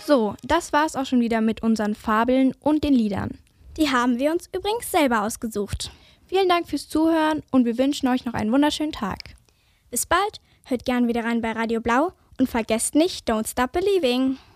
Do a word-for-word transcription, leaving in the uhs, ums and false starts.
So, das war's auch schon wieder mit unseren Fabeln und den Liedern. Die haben wir uns übrigens selber ausgesucht. Vielen Dank fürs Zuhören und wir wünschen euch noch einen wunderschönen Tag. Bis bald, hört gern wieder rein bei Radio Blau und vergesst nicht, don't stop believing.